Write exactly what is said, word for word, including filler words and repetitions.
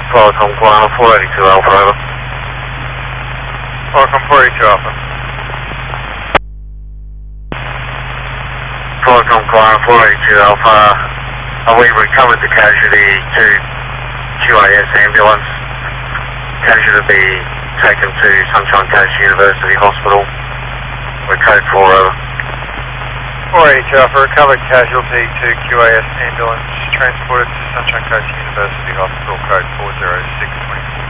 Qualcomm Guana four eighty-two Alpha, over. Qualcomm four eighty-two Alpha. Qualcomm Guana four eighty-two Alpha. Uh, we recovered the casualty to Q A S ambulance. Casualty be taken to Sunshine Coast University Hospital. We're code four, over. four eighty-two Alpha, recovered casualty to Q A S ambulance, transported to Sunshine Coast University Hospital, code four zero six two four.